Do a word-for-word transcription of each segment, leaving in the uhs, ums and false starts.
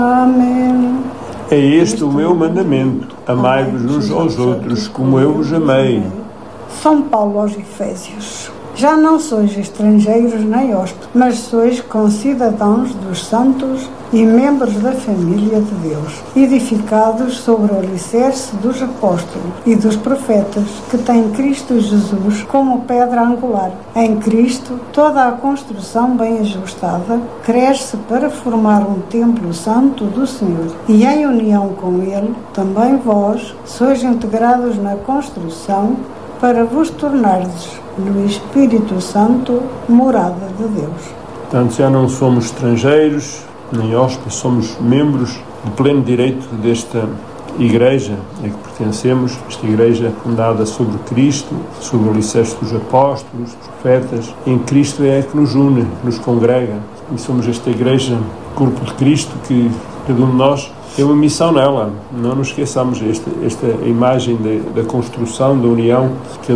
Amém. É este o meu mandamento: amai-vos uns aos outros como eu vos amei. São Paulo aos Efésios. Já não sois estrangeiros nem hóspedes, mas sois concidadãos dos santos e membros da família de Deus, edificados sobre o alicerce dos apóstolos e dos profetas, que tem Cristo Jesus como pedra angular. Em Cristo, toda a construção bem ajustada cresce para formar um templo santo do Senhor. E em união com Ele, também vós sois integrados na construção para vos tornardes no Espírito Santo morada de Deus. Portanto, já não somos estrangeiros nem hóspedes, somos membros de pleno direito desta Igreja a que pertencemos, esta Igreja fundada sobre Cristo, sobre o alicerce dos apóstolos, dos profetas. Em Cristo é que nos une, que nos congrega, e somos esta Igreja, corpo de Cristo, que cada um de nós tem uma missão nela. Não nos esqueçamos esta, esta imagem da, da construção, da união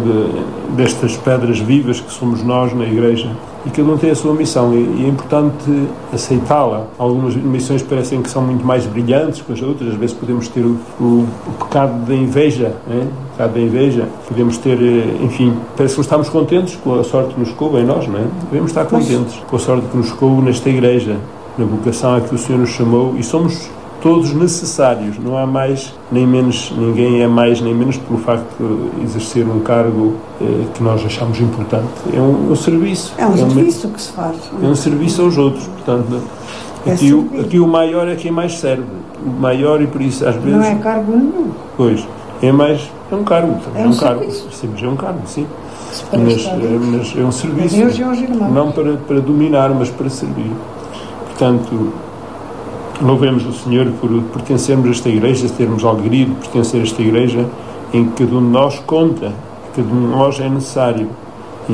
cada, destas pedras vivas que somos nós na Igreja. E cada um tem a sua missão e, e é importante aceitá-la. Algumas missões parecem que são muito mais brilhantes que as outras. Às vezes podemos ter o, o, o pecado da inveja, né? O pecado da inveja. Podemos ter, enfim, parece que não estamos contentes com a sorte que nos coube em nós, não é? Devemos estar contentes com a sorte que nos coube nesta Igreja, na vocação a que o Senhor nos chamou, e somos todos necessários, não há mais nem menos, ninguém é mais nem menos pelo facto de exercer um cargo eh, que nós achamos importante. É um, um serviço. É um é serviço um, que se faz. É um serviço aos outros, portanto, é aqui, o, aqui o maior é quem mais serve. O maior, e por isso às vezes... Não é cargo nenhum. Pois, é mais, é um cargo. É, é um, um cargo. serviço. Sim, mas é um cargo, sim. Mas, é, mas é um serviço. Deus e aos irmãos. Não para, para dominar, mas para servir. Portanto, louvemos o Senhor por pertencermos a esta Igreja, termos a alegria de pertencer a esta Igreja em que cada um de nós conta, cada um de nós é necessário, e,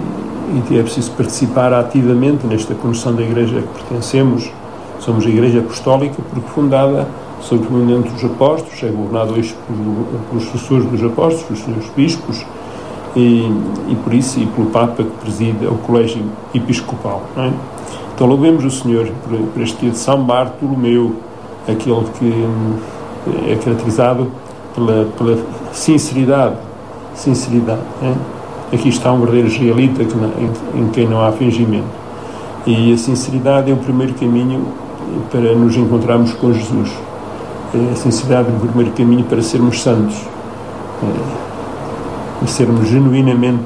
e é preciso participar ativamente nesta construção da Igreja a que pertencemos. Somos a Igreja Apostólica porque fundada sob o fundamento dos apóstolos, é governada hoje pelos sucessores dos apóstolos, os senhores bispos, e, e por isso, e pelo Papa que preside o Colégio Episcopal, não é? Então louvemos o Senhor por, por este dia de São Bartolomeu, aquele que é caracterizado pela, pela sinceridade. Sinceridade, é? Aqui está um verdadeiro israelita que não, em, em quem não há fingimento. E a sinceridade é o primeiro caminho para nos encontrarmos com Jesus. A sinceridade é o primeiro caminho para sermos santos. É, e sermos genuinamente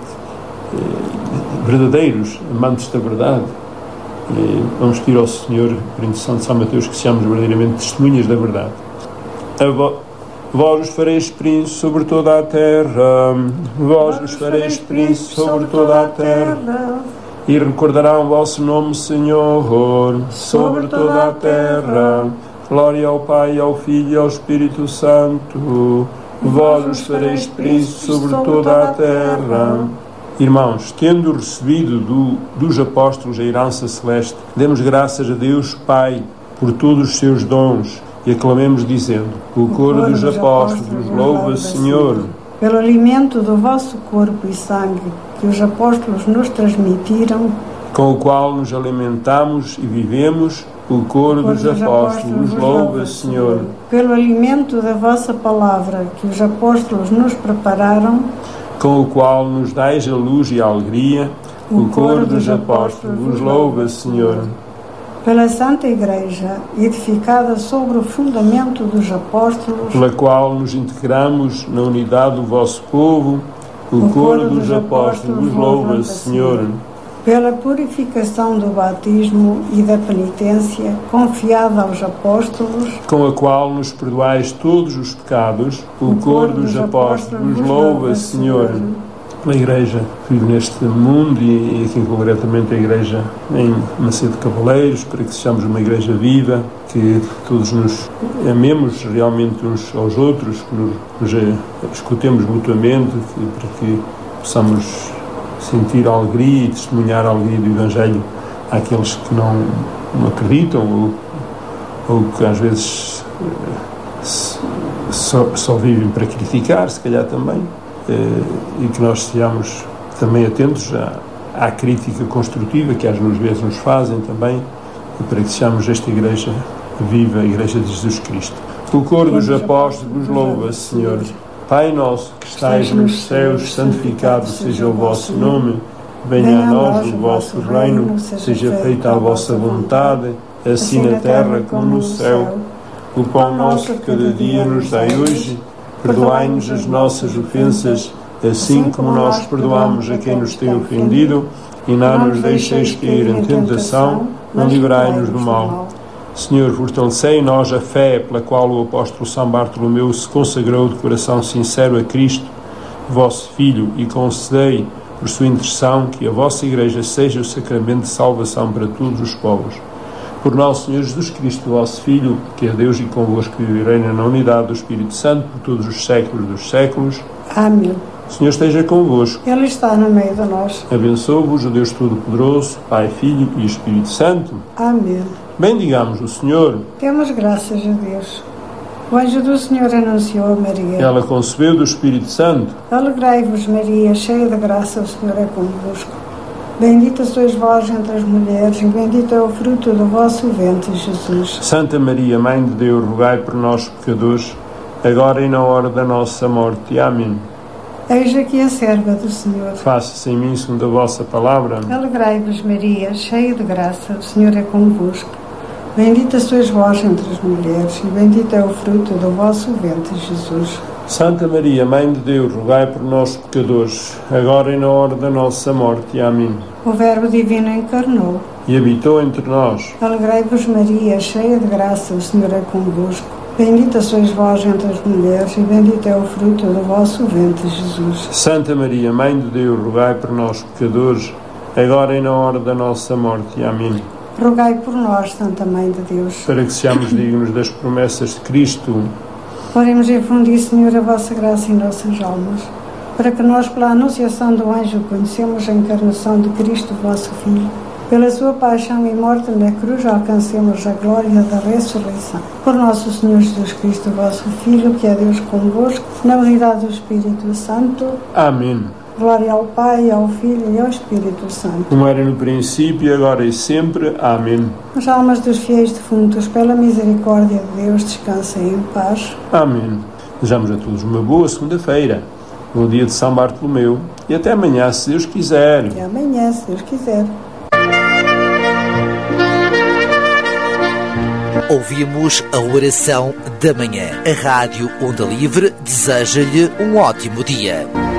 é, verdadeiros, amantes da verdade. Vamos pedir ao Senhor, por intercessão de São Mateus, que sejamos verdadeiramente testemunhas da verdade. A vo, vós os fareis príncipes sobre toda a terra, vós os fareis príncipes sobre toda a terra, e recordarão o vosso nome, Senhor, sobre toda a terra. Glória ao Pai, ao Filho e ao Espírito Santo. Vós os fareis príncipes sobre toda a terra. Irmãos, tendo recebido do, dos apóstolos a herança celeste, demos graças a Deus Pai por todos os seus dons e aclamemos dizendo: o coro dos apóstolos louva, Senhor. Pelo alimento do vosso corpo e sangue que os apóstolos nos transmitiram, com o qual nos alimentamos e vivemos, o coro dos, dos apóstolos louva, Senhor. Pelo alimento da vossa palavra que os apóstolos nos prepararam, com o qual nos dais a luz e a alegria, o, o coro dos apóstolos vos louva, Senhor. Pela Santa Igreja, edificada sobre o fundamento dos apóstolos, pela qual nos integramos na unidade do vosso povo, o, o coro dos, dos apóstolos vos louva, Senhor. Pela purificação do batismo e da penitência confiada aos apóstolos, com a qual nos perdoais todos os pecados, o, o coro dos, dos apóstolos vos louva, Senhor. Pela Igreja que vive neste mundo e, e aqui concretamente a Igreja em Macedo de Cavaleiros, para que sejamos uma Igreja viva, que todos nos amemos realmente uns aos outros, que nos, nos escutemos mutuamente, que, para que possamos sentir a alegria e testemunhar a alegria do Evangelho àqueles que não, não acreditam ou, ou que às vezes só, só vivem para criticar, se calhar também, e que nós sejamos também atentos à, à crítica construtiva que às vezes nos fazem também, e para que sejamos esta Igreja Viva a Igreja de Jesus Cristo. O coro dos apóstolos vos louva, Senhor. Pai nosso que estais nos céus, santificado seja o vosso nome. Venha a nós o vosso reino, seja feita a vossa vontade, assim na terra como no céu. O pão nosso de cada dia nos dai hoje. Perdoai-nos as nossas ofensas, assim como nós perdoamos a quem nos tem ofendido. E não nos deixeis cair em tentação, mas livrai-nos do mal. Senhor, fortalecei em nós a fé pela qual o apóstolo São Bartolomeu se consagrou de coração sincero a Cristo, vosso Filho, e concedei, por sua intercessão, que a vossa Igreja seja o sacramento de salvação para todos os povos. Por nosso Senhor Jesus Cristo, vosso Filho, que é Deus e convosco vive e reina na unidade do Espírito Santo por todos os séculos dos séculos. Amém. O Senhor esteja convosco. Ele está no meio de nós. Abençoe-vos o Deus Todo-Poderoso, Pai, Filho e Espírito Santo. Amém. Bendigamos o Senhor. Temos graças a Deus. O anjo do Senhor anunciou a Maria. Ela concebeu do Espírito Santo. Alegrai-vos, Maria, cheia de graça, o Senhor é convosco. Bendita sois vós entre as mulheres, e bendito é o fruto do vosso ventre, Jesus. Santa Maria, Mãe de Deus, rogai por nós, pecadores, agora e na hora da nossa morte. Amém. Eis aqui a serva do Senhor. Faça-se em mim segundo a vossa palavra. Alegrai-vos, Maria, cheia de graça, o Senhor é convosco. Bendita sois vós entre as mulheres, e bendito é o fruto do vosso ventre, Jesus. Santa Maria, Mãe de Deus, rogai por nós, pecadores, agora e na hora da nossa morte. Amém. O Verbo Divino encarnou e habitou entre nós. Alegrai-vos, Maria, cheia de graça, o Senhor é convosco. Bendita sois vós entre as mulheres, e bendito é o fruto do vosso ventre, Jesus. Santa Maria, Mãe de Deus, rogai por nós, pecadores, agora e na hora da nossa morte. Amém. Rogai por nós, Santa Mãe de Deus, para que sejamos dignos das promessas de Cristo. Oremos infundir, Senhor, a vossa graça em nossas almas, para que nós, pela anunciação do anjo, conhecemos a encarnação de Cristo, vosso Filho. Pela sua paixão e morte na cruz, alcancemos a glória da ressurreição. Por nosso Senhor Jesus Cristo, vosso Filho, que é Deus convosco, na unidade do Espírito Santo. Amém. Glória ao Pai, ao Filho e ao Espírito Santo. Como era no princípio, agora e sempre. Amém. As almas dos fiéis defuntos, pela misericórdia de Deus, descansem em paz. Amém. Desejamos a todos uma boa segunda-feira, no dia de São Bartolomeu, e até amanhã, se Deus quiser. Até amanhã, se Deus quiser. Ouvimos a oração da manhã. A Rádio Onda Livre deseja-lhe um ótimo dia.